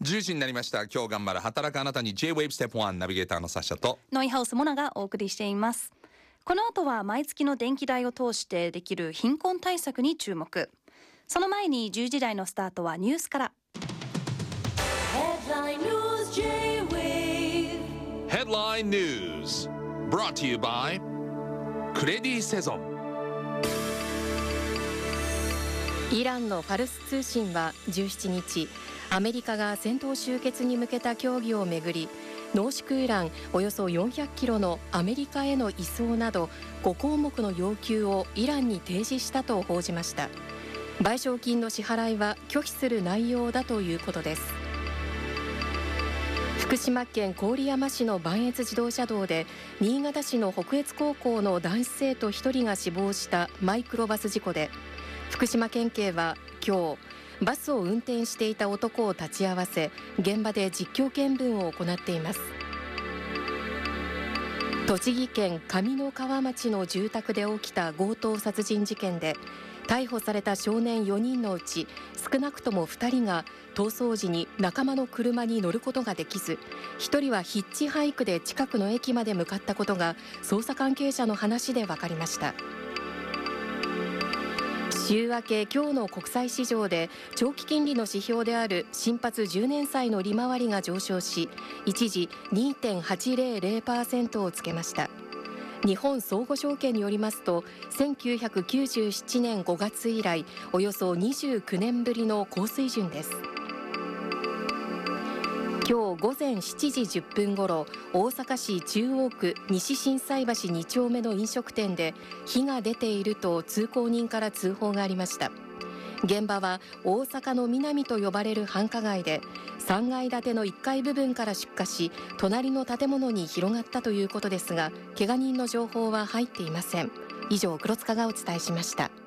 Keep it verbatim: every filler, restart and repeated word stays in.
じゅうじになりました。今日頑張る働くあなたに J-ウェーブ ステップワンナビゲーターのサッシャとノイハウスモナがお送りしています。この後は毎月の電気代を通してできる貧困対策に注目。その前にじゅうじ台のスタートはニュースから。 Headline News J-Wave Headline News Brought to you by クレディセゾン。 イランのファルス通信はじゅうしちにち、アメリカが戦闘終結に向けた協議をめぐり、濃縮ウランおよそよんひゃくキロのアメリカへの移送などごこうもくの要求をイランに提示したと報じました。賠償金の支払いは拒否する内容だということです。福島県郡山市の磐越自動車道で新潟市の北越高校の男子生徒ひとりが死亡したマイクロバス事故で、福島県警は今日バスを運転していた男を立ち会わせ、現場で実況見分を行っています。栃木県上三川町の住宅で起きた強盗殺人事件で、逮捕された少年よにんのうち少なくともふたりが逃走時に仲間の車に乗ることができず、ひとりはヒッチハイクで近くの駅まで向かったことが捜査関係者の話で分かりました。週明け今日の国際市場で長期金利の指標である新発じゅうねん債の利回りが上昇し、一時 にてんはちぜろぜろパーセント をつけました。日本相互証券によりますと、せんきゅうひゃくきゅうじゅうななねんごがつ以来およそにじゅうきゅうねんぶりの高水準です。今日午前しちじじゅっぷんごろ、大阪市中央区西心斎橋に丁目の飲食店で火が出ていると通行人から通報がありました。現場は大阪の南と呼ばれる繁華街で、さんがい建てのいっかい部分から出火し、隣の建物に広がったということですが、怪我人の情報は入っていません。以上、黒塚がお伝えしました。